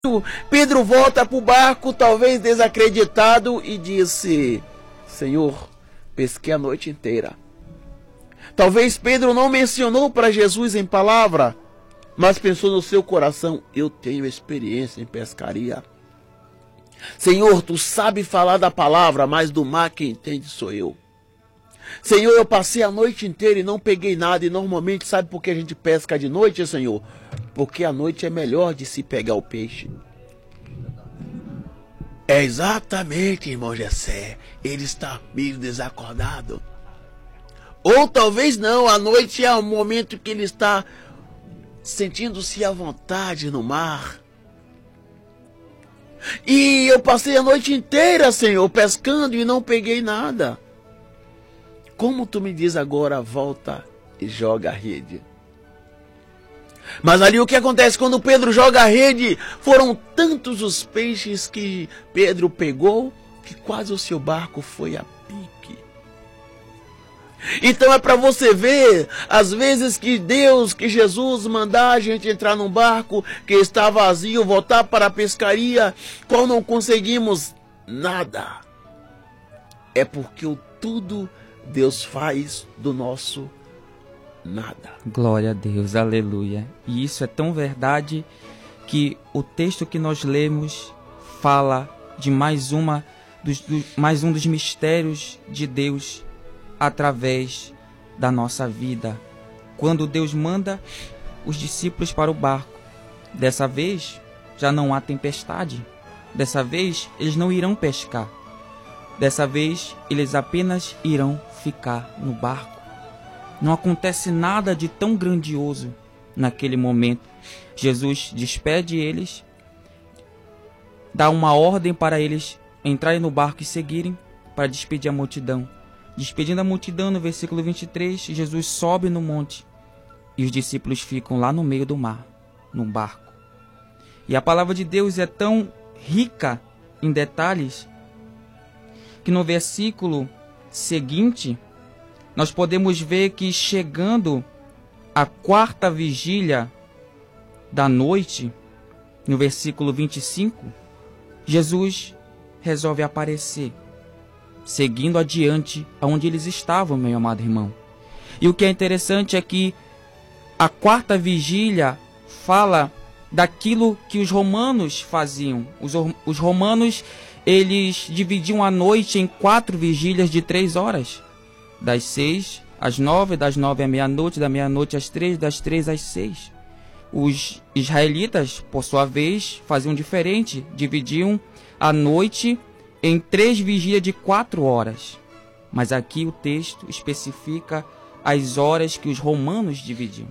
Pedro volta para o barco, talvez desacreditado, e disse: Senhor, pesquei a noite inteira. Talvez Pedro não mencionou para Jesus em palavra, mas pensou no seu coração: eu tenho experiência em pescaria. Senhor, tu sabe falar da palavra, mas do mar quem entende sou eu. Senhor, eu passei a noite inteira e não peguei nada. E normalmente, sabe por que a gente pesca de noite, Senhor? Porque a noite é melhor de se pegar o peixe. É exatamente, irmão Jessé. Ele está meio desacordado. Ou talvez não, a noite é o momento que ele está sentindo-se à vontade no mar. E eu passei a noite inteira, Senhor, pescando e não peguei nada. Como tu me diz agora, volta e joga a rede? Mas ali o que acontece quando Pedro joga a rede? Foram tantos os peixes que Pedro pegou, que quase o seu barco foi a pique. Então é para você ver, às vezes que Deus, que Jesus mandar a gente entrar num barco que está vazio, voltar para a pescaria, qual não conseguimos nada. É porque o tudo Deus faz do nosso nada. Glória a Deus, aleluia. E isso é tão verdade que o texto que nós lemos fala de mais um dos mistérios de Deus através da nossa vida. Quando Deus manda os discípulos para o barco, dessa vez já não há tempestade. Dessa vez eles não irão pescar. Dessa vez eles apenas irão ficar no barco. Não acontece nada de tão grandioso naquele momento. Jesus despede eles, dá uma ordem para eles entrarem no barco e seguirem para despedir a multidão. Despedindo a multidão, no versículo 23, Jesus sobe no monte e os discípulos ficam lá no meio do mar, no barco. E a palavra de Deus é tão rica em detalhes que no versículo seguinte nós podemos ver que, chegando à quarta vigília da noite, no versículo 25, Jesus resolve aparecer, seguindo adiante aonde eles estavam, meu amado irmão. E o que é interessante é que a quarta vigília fala daquilo que os romanos faziam. Os romanos, eles dividiam a noite em 4 vigílias de 3 horas. Das 6 às 9, das 9 à meia-noite, da meia-noite às 3, das 3 às 6. Os israelitas, por sua vez, faziam diferente, dividiam a noite em 3 vigílias de 4 horas. Mas aqui o texto especifica as horas que os romanos dividiam.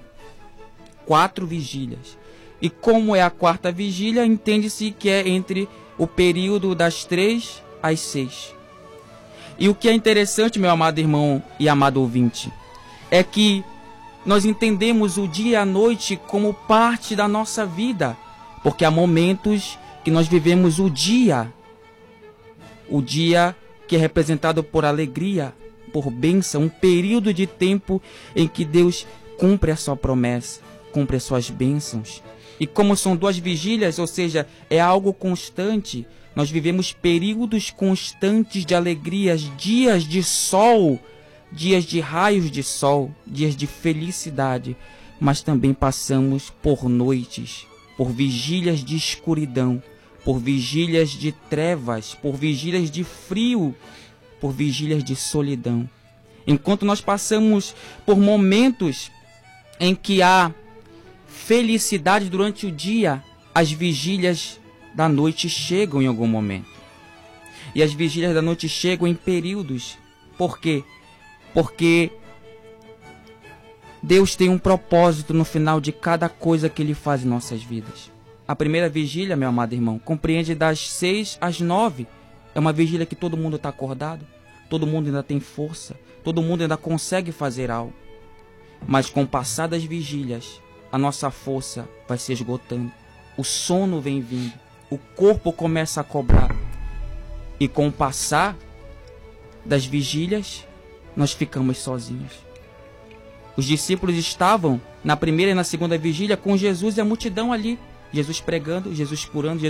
4 vigílias. E como é a quarta vigília, entende-se que é entre o período das 3 às 6. E o que é interessante, meu amado irmão e amado ouvinte, é que nós entendemos o dia e a noite como parte da nossa vida, porque há momentos que nós vivemos o dia que é representado por alegria, por bênção, um período de tempo em que Deus cumpre a sua promessa, cumpre as suas bênçãos. E como são 2 vigílias, ou seja, é algo constante, nós vivemos períodos constantes de alegrias, dias de sol, dias de raios de sol, dias de felicidade, mas também passamos por noites, por vigílias de escuridão, por vigílias de trevas, por vigílias de frio, por vigílias de solidão. Enquanto nós passamos por momentos em que há felicidade durante o dia, as vigílias da noite chegam em algum momento. E as vigílias da noite chegam em períodos. Por quê? Porque Deus tem um propósito no final de cada coisa que Ele faz em nossas vidas. A primeira vigília, meu amado irmão, compreende das 6 às 9. É uma vigília que todo mundo está acordado, todo mundo ainda tem força, todo mundo ainda consegue fazer algo. Mas com o passar das vigílias, a nossa força vai se esgotando, o sono vem vindo, o corpo começa a cobrar. E com o passar das vigílias, nós ficamos sozinhos. Os discípulos estavam na primeira e na segunda vigília com Jesus e a multidão ali, Jesus pregando, Jesus curando,